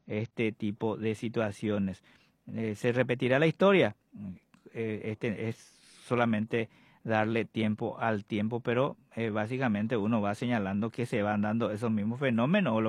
este tipo de situaciones. Se repetirá la historia. Este es solamente darle tiempo al tiempo, pero básicamente uno va señalando que se van dando esos mismos fenómenos o lo